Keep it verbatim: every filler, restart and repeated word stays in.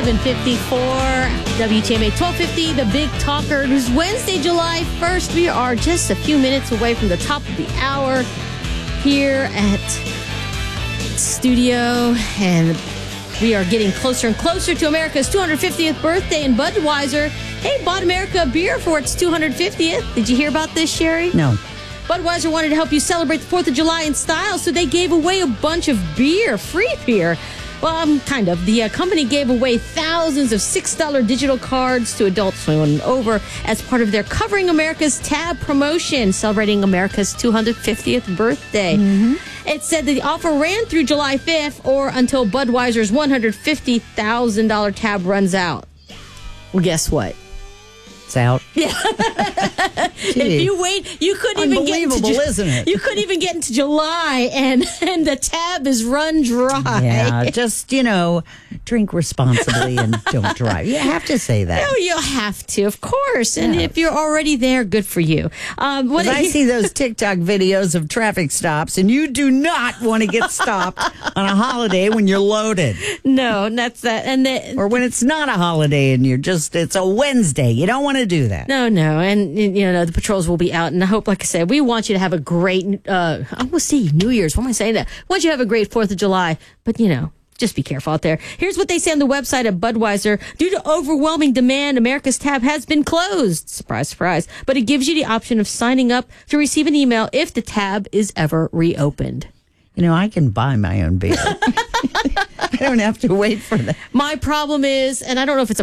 seven fifty-four, W T M A twelve fifty, The Big Talker. It is Wednesday, July first. We are just a few minutes away from the top of the hour here at studio, and we are getting closer and closer to America's two hundred fiftieth birthday. And Budweiser, hey, bought America a beer for its two hundred fiftieth. Did you hear about this, Sherry? No. Budweiser wanted to help you celebrate the fourth of July in style, so they gave away a bunch of beer, free beer. Well, um, kind of. The uh, company gave away thousands of six dollar digital cards to adults twenty-one and over as part of their Covering America's Tab promotion, celebrating America's two hundred fiftieth birthday. Mm-hmm. It said that the offer ran through July fifth or until Budweiser's one hundred fifty thousand dollars tab runs out. Well, guess what? It's out. Yeah. If you wait, you couldn't even get into Unbelievable, isn't it? You couldn't even get into July, and and the tab is run dry. Yeah, just, you know, drink responsibly and don't drive. You have to say that. No, you have to, of course. And Yes. if you're already there, good for you. Um, what I see those TikTok videos of traffic stops, and you do not want to get stopped on a holiday when you're loaded. No, that's that. And the, Or when it's not a holiday and you're just, it's a Wednesday. You don't want to do that. No, no. And, you know, the patrols will be out. And I hope, like I said, we want you to have a great, uh, I will see, New Year's. What am I saying that? We want you to have a great fourth of July. But, you know, just be careful out there. Here's what they say on the website of Budweiser. Due to overwhelming demand, America's Tab has been closed. Surprise, surprise. But it gives you the option of signing up to receive an email if the tab is ever reopened. You know, I can buy my own beer. I don't have to wait for that. My problem is, and I don't know if it's a